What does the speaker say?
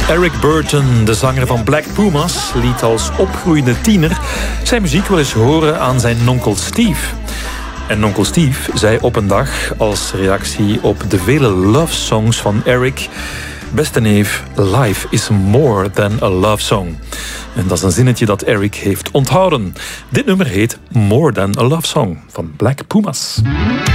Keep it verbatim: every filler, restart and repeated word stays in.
Eric Burton, de zanger van Black Pumas, liet als opgroeiende tiener zijn muziek wel eens horen aan zijn onkel Steve. En onkel Steve zei op een dag als reactie op de vele love songs van Eric: beste neef, life is more than a love song. En dat is een zinnetje dat Eric heeft onthouden. Dit nummer heet More Than a Love Song van Black Pumas.